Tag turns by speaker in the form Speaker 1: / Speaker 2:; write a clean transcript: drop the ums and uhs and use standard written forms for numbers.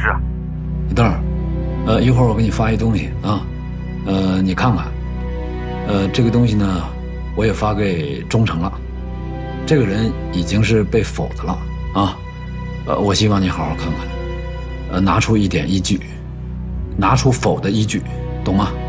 Speaker 1: 是。
Speaker 2: 邓儿，一会儿我给你发一东西啊，你看看。这个东西呢，我也发给忠诚了，这个人已经是被否的了啊。我希望你好好看看，拿出一点依据，拿出否的依据，懂吗？